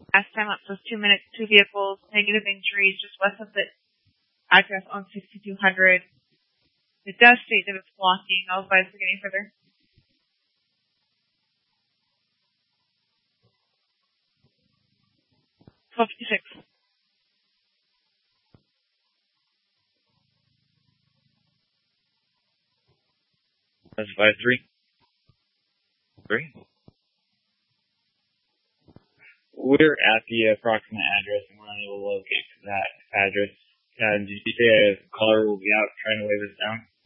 Last time up was 2 minutes, 2 vehicles, negative injuries, just west of the address on 6200. It does state that it's blocking. I'll advise we're getting further. $12.56. That's 5-3. Great. We're at the approximate address and we're unable to locate that address. Did you say a caller will be out trying to wave us down?